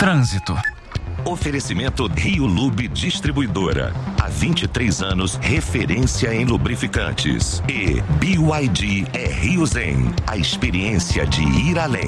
Trânsito. Oferecimento Rio Lube Distribuidora. Há 23 anos, referência em lubrificantes. E BYD é Rio Zen. A experiência de ir além.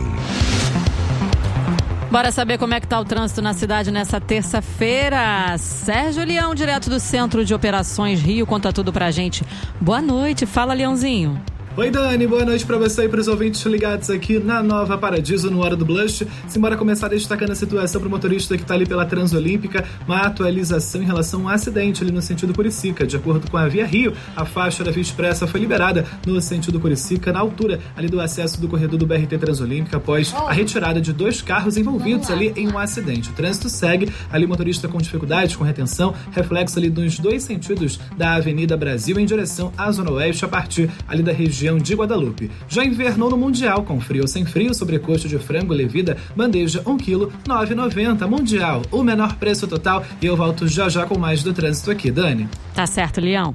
Bora saber como é que tá o trânsito na cidade nessa terça-feira. Sérgio Leão, direto do Centro de Operações Rio, conta tudo pra gente. Boa noite, fala Leãozinho. Oi Dani, boa noite pra você e pros ouvintes ligados aqui na Nova Paradiso, no Hora do Blush. Simbora começar destacando a situação pro motorista que tá ali pela Transolímpica, uma atualização em relação a um acidente ali no sentido Curicica. De acordo com a Via Rio, a faixa da Via Expressa foi liberada no sentido Curicica, na altura ali do acesso do corredor do BRT Transolímpica, após a retirada de 2 carros envolvidos ali em um acidente. O trânsito segue, ali motorista com dificuldades, com retenção, reflexo ali nos 2 sentidos da Avenida Brasil em direção à Zona Oeste, a partir ali da região de Guadalupe. Já invernou no Mundial, com frio ou sem frio, sobrecoxa de frango levida, bandeja 1 kg, 9,90. Mundial, o menor preço total. E eu volto já já com mais do trânsito aqui, Dani. Tá certo, Leão.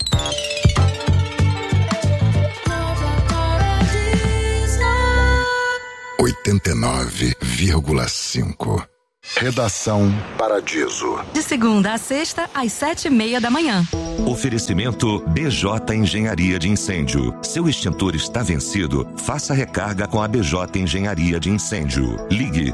(89,5) Redação Paradiso. De segunda a sexta, às 7h30 da manhã. Oferecimento BJ Engenharia de Incêndio. Seu extintor está vencido? Faça recarga com a BJ Engenharia de Incêndio. Ligue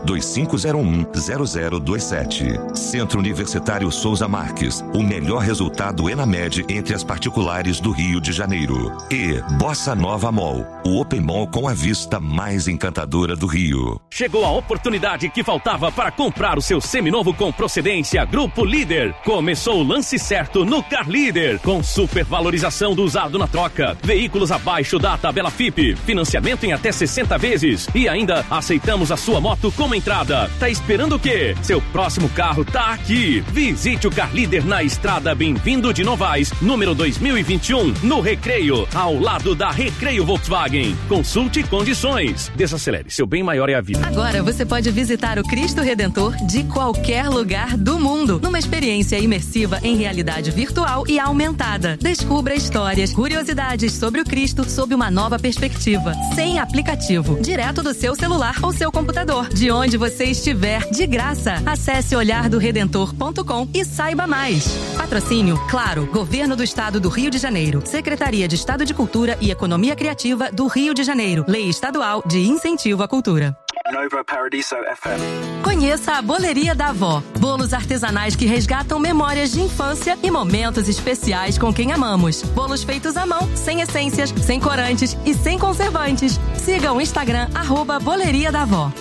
2501-0027. Centro Universitário Souza Marques. O melhor resultado ENAMED entre as particulares do Rio de Janeiro. E Bossa Nova Mall. O Open Mall com a vista mais encantadora do Rio. Chegou a oportunidade que faltava para comprar o seu seminovo com procedência Grupo Líder. Começou o lance certo no Car Líder, com supervalorização do usado na troca, veículos abaixo da tabela FIP, financiamento em até 60 vezes e ainda aceitamos a sua moto como entrada. Tá esperando o quê? Seu próximo carro tá aqui. Visite o Car Líder na estrada Bem-vindo de Novaes, número 2021, no Recreio, ao lado da Recreio Volkswagen. Consulte condições. Desacelere, seu bem maior é a vida. Agora você pode visitar o Cristo Redentor de qualquer lugar do mundo, numa experiência imersiva em realidade virtual e aumentada. Descubra histórias, curiosidades sobre o Cristo sob uma nova perspectiva, sem aplicativo, direto do seu celular ou seu computador, de onde você estiver, de graça. Acesse olhardoredentor.com e saiba mais. Patrocínio, claro, Governo do Estado do Rio de Janeiro, Secretaria de Estado de Cultura e Economia Criativa do Rio de Janeiro, Lei Estadual de Incentivo à Cultura. Nova Paradiso FM. Conheça a Boleria da Avó. Bolos artesanais que resgatam memórias de infância e momentos especiais com quem amamos. Bolos feitos à mão, sem essências, sem corantes e sem conservantes. Siga o Instagram @Boleria da Avó.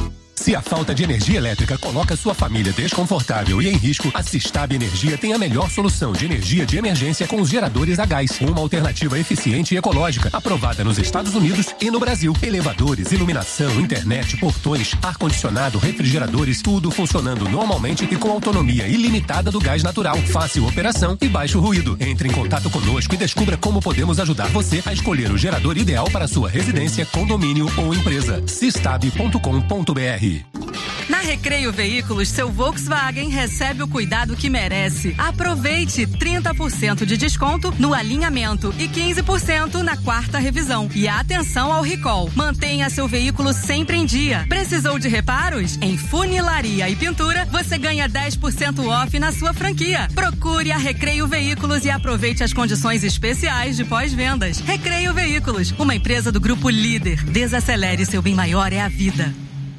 Se a falta de energia elétrica coloca sua família desconfortável e em risco, a Sistab Energia tem a melhor solução de energia de emergência com os geradores a gás. Uma alternativa eficiente e ecológica, aprovada nos Estados Unidos e no Brasil. Elevadores, iluminação, internet, portões, ar-condicionado, refrigeradores, tudo funcionando normalmente e com autonomia ilimitada do gás natural. Fácil operação e baixo ruído. Entre em contato conosco e descubra como podemos ajudar você a escolher o gerador ideal para sua residência, condomínio ou empresa. Sistab.com.br. Na Recreio Veículos, seu Volkswagen recebe o cuidado que merece. Aproveite 30% de desconto no alinhamento e 15% na 4ª revisão. E atenção ao recall. Mantenha seu veículo sempre em dia. Precisou de reparos? Em funilaria e pintura, você ganha 10% off na sua franquia. Procure a Recreio Veículos e aproveite as condições especiais de pós-vendas. Recreio Veículos, uma empresa do Grupo Líder. Desacelere, seu bem maior é a vida.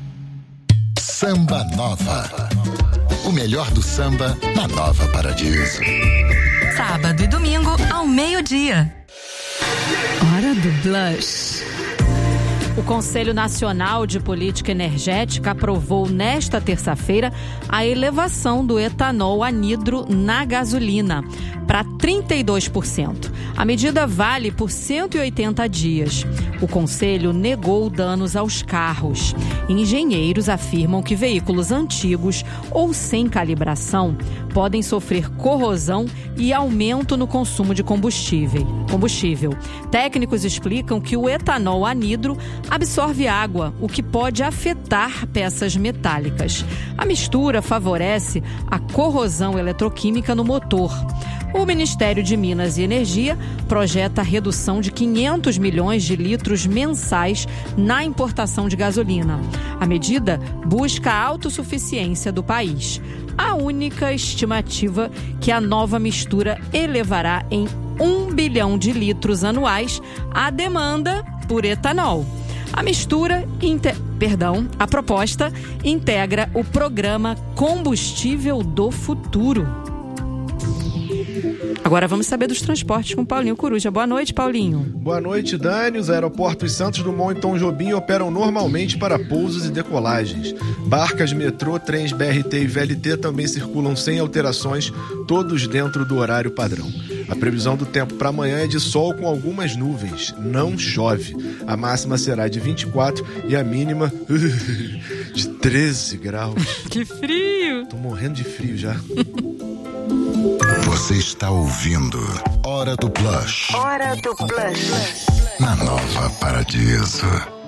Samba Nova. O melhor do samba na Nova Paradiso. Sábado e domingo ao meio-dia. Hora do Blush. O Conselho Nacional de Política Energética aprovou nesta terça-feira a elevação do etanol anidro na gasolina para 32%. A medida vale por 180 dias. O Conselho negou danos aos carros. Engenheiros afirmam que veículos antigos ou sem calibração podem sofrer corrosão e aumento no consumo de combustível. Técnicos explicam que o etanol anidro absorve água, o que pode afetar peças metálicas. A mistura favorece a corrosão eletroquímica no motor. O Ministério de Minas e Energia projeta a redução de 500 milhões de litros mensais na importação de gasolina. A medida busca a autossuficiência do país. A única estimativa que a nova mistura elevará em 1 bilhão de litros anuais a demanda por etanol. A proposta integra o programa Combustível do Futuro. Agora vamos saber dos transportes com Paulinho Coruja. Boa noite, Paulinho. Boa noite, Dani. Os aeroportos Santos Dumont e Tom Jobim operam normalmente para pousos e decolagens. Barcas, metrô, trens BRT e VLT também circulam sem alterações, todos dentro do horário padrão. A previsão do tempo para amanhã é de sol com algumas nuvens. Não chove. A máxima será de 24 e a mínima de 13 graus. Que frio! Tô morrendo de frio já. Você está ouvindo Hora do Blush. Hora do Blush. Na Nova Paradiso.